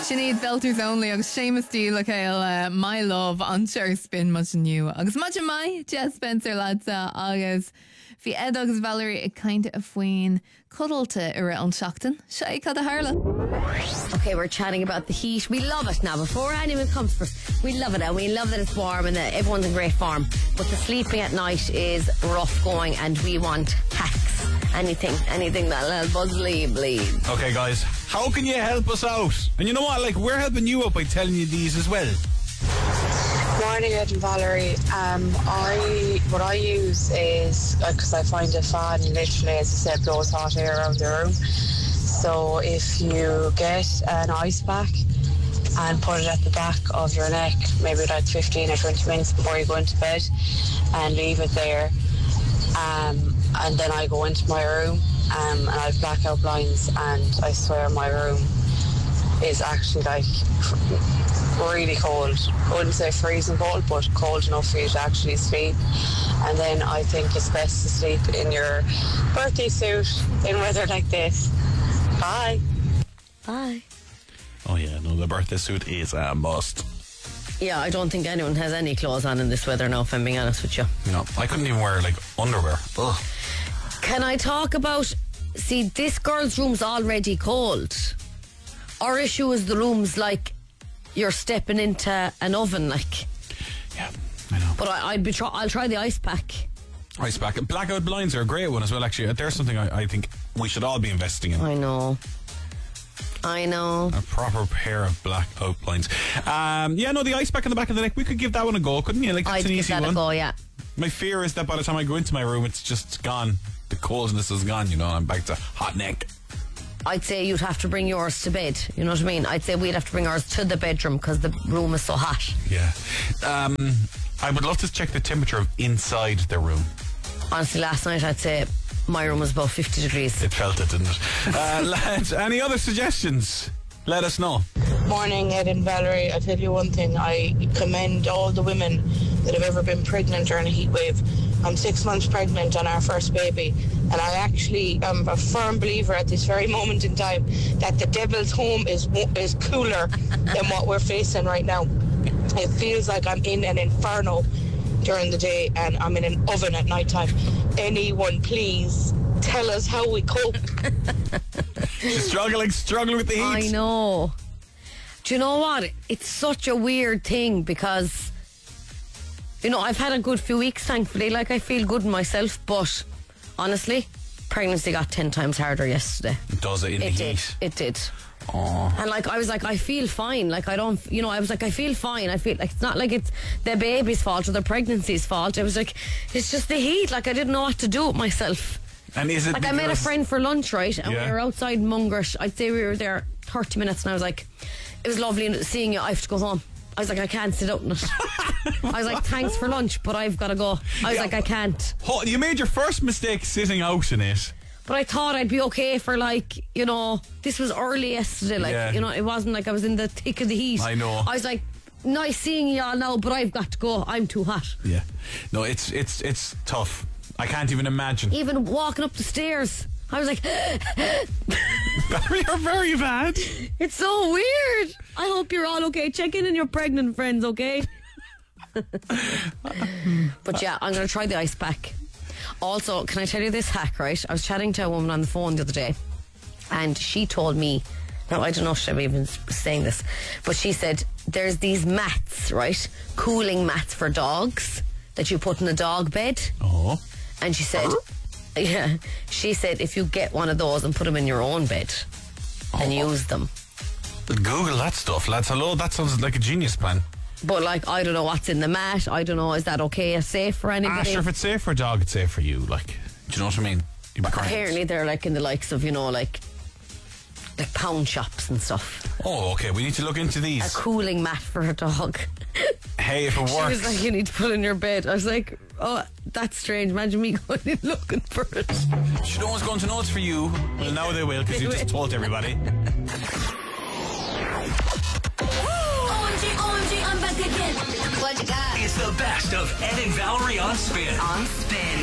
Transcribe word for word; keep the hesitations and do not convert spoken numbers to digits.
Sinead Belters only agus Seamus Steele a cael uh, My Love an Sure Spin much new agus much of my Jess Spencer ladsa agus fi Ed agus Valerie a kind of faoin cuddlelte ar an seachtain sé cad a harla. Okay, we're chatting about the heat. We love it now. Before anyone comes for us, we love it and we love that it's warm and that everyone's in great form. But the sleeping at night is rough going and we want hacks. Anything, anything that'll help us leave, please. Okay, guys, how can you help us out? And you know what? Like, we're helping you out by telling you these as well. Morning, Ed and Valerie. Um, I what I use is because uh, I find a fan literally, as I said, blows hot air around the room. So if you get an ice pack and put it at the back of your neck, maybe like fifteen or twenty minutes before you go into bed, and leave it there. Um, and then I go into my room, um, and I have blackout blinds, and I swear my room is actually like really cold. I wouldn't say freezing cold, but cold enough for you to actually sleep. And then I think it's best to sleep in your birthday suit in weather like this. Bye. Bye. Oh yeah, no, the birthday suit is a must. Yeah, I don't think anyone has any clothes on in this weather now, if I'm being honest with you. No, I couldn't even wear like underwear. Ugh. Can I talk about, see, this girl's room's already cold. Our issue is the room's like you're stepping into an oven, like. Yeah, I know. But I, I'd be try, I'll try the ice pack. Ice pack. Blackout blinds are a great one as well, actually. There's something I, I think we should all be investing in. I know. I know. A proper pair of blackout blinds. Um, yeah, no, the ice pack on the back of the neck, we could give that one a go, couldn't you? Like, that's I'd an give easy that one. a go, yeah. My fear is that by the time I go into my room, it's just gone. The coldness is gone, you know, and I'm back to hot neck. I'd say you'd have to bring yours to bed. You know what I mean? I'd say we'd have to bring ours to the bedroom because the room is so hot. Yeah. Um, I would love to check the temperature of inside the room. Honestly, last night I'd say my room was about fifty degrees. It felt it, didn't it? uh, lads, any other suggestions? Let us know. Morning, Ed and Valerie. I tell you one thing, I commend all the women that have ever been pregnant during a heat wave. I'm six months pregnant on our first baby, and I actually am a firm believer at this very moment in time that the devil's home is is cooler than what we're facing right now. It feels like I'm in an inferno during the day and I'm in an oven at night time. Anyone please tell us how we cope. She's struggling, struggling with the heat. I know. Do you know what? It's such a weird thing because, you know, I've had a good few weeks, thankfully. Like, I feel good in myself, but honestly, pregnancy got ten times harder yesterday. Does it in it the did. heat? It did. Oh. And like, I was like, I feel fine. Like, I don't, you know, I was like, I feel fine. I feel like it's not like it's the baby's fault or the pregnancy's fault. I was like, it's just the heat. Like, I didn't know what to do with myself. And is it like I met a friend for lunch, right? And yeah. we were outside Mungret. I'd say we were there thirty minutes, and I was like, it was lovely seeing you. I have to go home. I was like, I can't sit out in it. I was like, thanks for lunch, but I've got to go. I was yeah, like, I can't. You made your first mistake sitting out in it. But I thought I'd be okay for, like, you know, this was early yesterday. Like, yeah. you know, it wasn't like I was in the thick of the heat. I know. I was like, nice seeing y'all now, but I've got to go. I'm too hot. Yeah. No, it's it's it's tough. I can't even imagine. Even walking up the stairs, I was like, you're very bad. It's so weird. I hope you're all okay. Check in on your pregnant friends, okay? But yeah, I'm going to try the ice pack. Also, can I tell you this hack, right? I was chatting to a woman on the phone the other day, and she told me, now I don't know if I'm even saying this, but she said there's these mats, right? Cooling mats for dogs that you put in a dog bed. Oh. And she said, yeah, she said if you get one of those and put them in your own bed and oh. use them. Google that stuff, lads. Hello, that sounds like a genius plan. But like, I don't know what's in the mat. I don't know, is that okay or safe for anybody? Ah, sure, if it's safe for a dog, it's safe for you. Like, do you know what I mean? You'd be apparently they're like in the likes of, you know, like like pound shops and stuff. Oh, okay, we need to look into these. A cooling mat for a dog. Hey, if it works. She was like, you need to put it in your bed. I was like, oh, that's strange. Imagine me going in looking for it. Should no one's going to know it's for you. Well, now they will, because you just told everybody. O M G, O M G, I'm back again. What you got? It's the best of Ed and Valerie on Spin. On Spin.